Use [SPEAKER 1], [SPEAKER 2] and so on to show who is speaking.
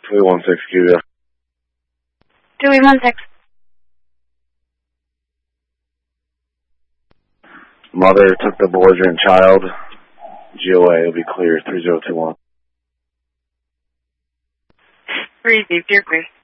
[SPEAKER 1] 316 QF.
[SPEAKER 2] 316.
[SPEAKER 1] Mother took the belligerent child. GOA will be clear. 3021.
[SPEAKER 2] 3 Deep Deer Creek.